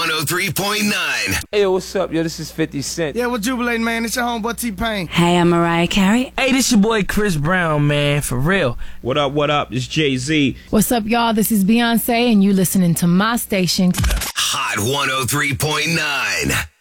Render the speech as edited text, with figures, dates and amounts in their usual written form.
103.9. Hey, what's up, yo? This is 50 Cent. Yeah, we're jubilating, man. It's your homeboy T-Pain. Hey, I'm Mariah Carey. Hey, this your boy Chris Brown, man, for real. What up, what up? It's Jay-Z. What's up, y'all? This is Beyonce, and you listening to my station. Hot 103.9.